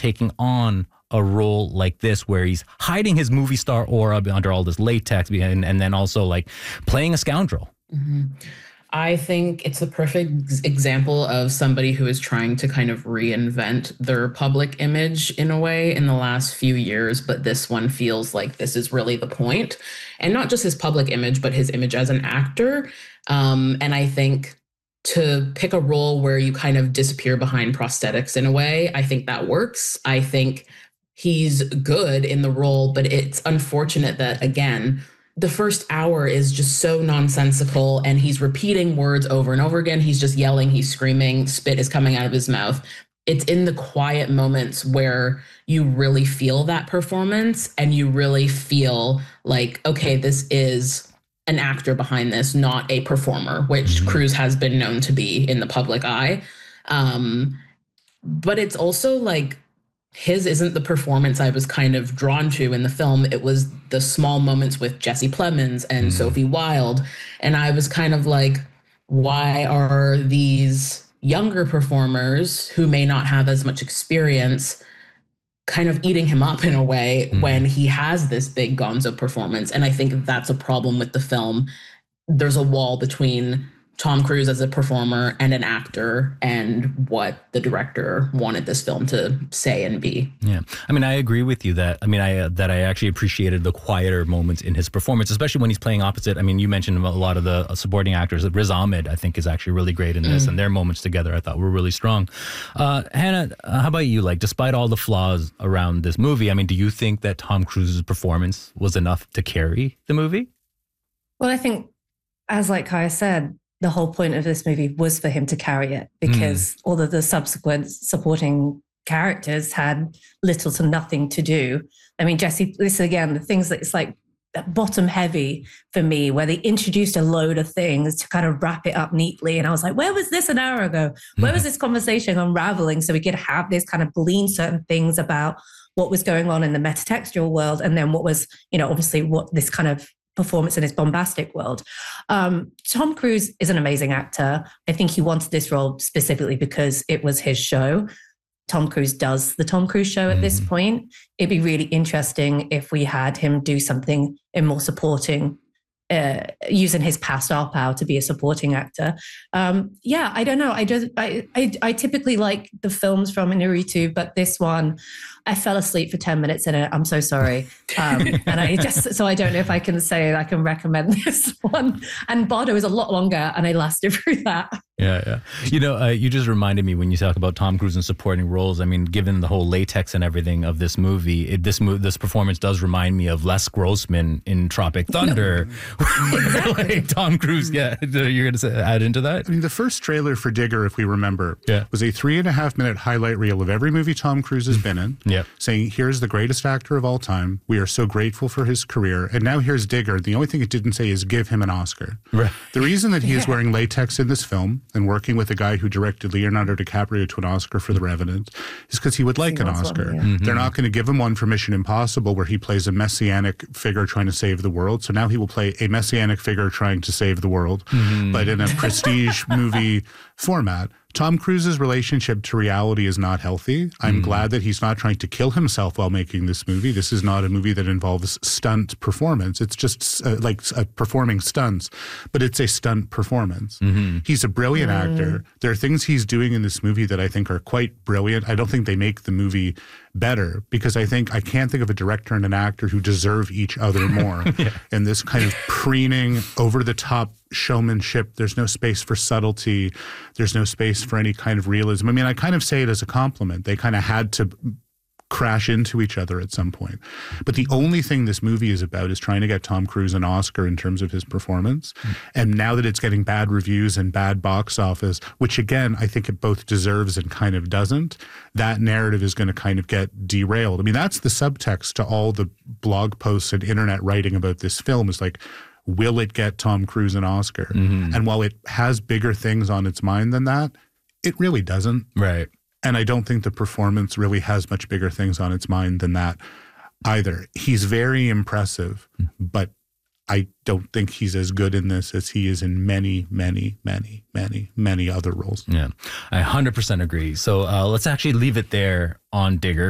taking on a role like this where he's hiding his movie star aura under all this latex and then also like playing a scoundrel. Mm-hmm. I think it's the perfect example of somebody who is trying to kind of reinvent their public image in a way in the last few years, but this one feels like this is really the point. And not just his public image, but his image as an actor. And I think to pick a role where you kind of disappear behind prosthetics in a way, I think that works. I think he's good in the role, but it's unfortunate that, again, the first hour is just so nonsensical and he's repeating words over and over again. He's just yelling, he's screaming, spit is coming out of his mouth. It's in the quiet moments where you really feel that performance and you really feel like, okay, this is an actor behind this, not a performer, which Cruise has been known to be in the public eye. But it's also like, his isn't the performance I was kind of drawn to in the film. It was the small moments with Jesse Plemons and Sophie Wilde. And I was kind of like, why are these younger performers who may not have as much experience kind of eating him up in a way when he has this big gonzo performance? And I think that's a problem with the film. There's a wall between Tom Cruise as a performer and an actor and what the director wanted this film to say and be. Yeah. I mean, I agree with you that I actually appreciated the quieter moments in his performance, especially when he's playing opposite. I mean, you mentioned a lot of the supporting actors. Riz Ahmed, I think, is actually really great in this, and their moments together I thought were really strong. Hannah, how about you? Like, despite all the flaws around this movie, I mean, do you think that Tom Cruise's performance was enough to carry the movie? Well, I think, as like Kaya said, the whole point of this movie was for him to carry it because all of the subsequent supporting characters had little to nothing to do. I mean, Jesse, this again, the things that it's like bottom heavy for me, where they introduced a load of things to kind of wrap it up neatly. And I was like, where was this an hour ago? Where was this conversation unraveling so we could have this kind of glean certain things about what was going on in the metatextual world and then what was, obviously what this kind of performance in his bombastic world. Tom Cruise is an amazing actor. I think he wanted this role specifically because it was his show. Tom Cruise does the Tom Cruise show at this point. It'd be really interesting if we had him do something in more supporting, using his past star power to be a supporting actor. I don't know. I typically like the films from Inarritu, but this one, I fell asleep for 10 minutes in it. I'm so sorry. And I don't know if I can say I can recommend this one. And Bardo is a lot longer and I lasted through that. Yeah. You just reminded me when you talk about Tom Cruise and supporting roles. I mean, given the whole latex and everything of this movie, this performance does remind me of Les Grossman in Tropic Thunder. Like Tom Cruise, you're going to add into that? I mean, the first trailer for Digger, if we remember, was a 3.5-minute highlight reel of every movie Tom Cruise has been in, saying, here's the greatest actor of all time. We are so grateful for his career. And now here's Digger. The only thing it didn't say is give him an Oscar. Right. The reason that he is wearing latex in this film and working with a guy who directed Leonardo DiCaprio to an Oscar for The Revenant is because he would like an Oscar. They're not going to give him one for Mission Impossible where he plays a messianic figure trying to save the world. So now he will play a messianic figure trying to save the world, but in a prestige movie format. Tom Cruise's relationship to reality is not healthy. I'm glad that he's not trying to kill himself while making this movie. This is not a movie that involves stunt performance. It's just performing stunts, but it's a stunt performance. He's a brilliant actor. There are things he's doing in this movie that I think are quite brilliant. I don't think they make the movie better because I can't think of a director and an actor who deserve each other more. In this kind of preening, over-the-top showmanship, there's no space for subtlety. There's no space for any kind of realism. I mean, I kind of say it as a compliment. They kind of had to crash into each other at some point. But the only thing this movie is about is trying to get Tom Cruise an Oscar in terms of his performance. And now that it's getting bad reviews and bad box office, which again, I think it both deserves and kind of doesn't, that narrative is going to kind of get derailed. I mean, that's the subtext to all the blog posts and internet writing about this film is like, will it get Tom Cruise an Oscar? And while it has bigger things on its mind than that, it really doesn't. Right. And I don't think the performance really has much bigger things on its mind than that either. He's very impressive, but I don't think he's as good in this as he is in many, many, many, many, many other roles. Yeah, I 100% agree. So let's actually leave it there on Digger.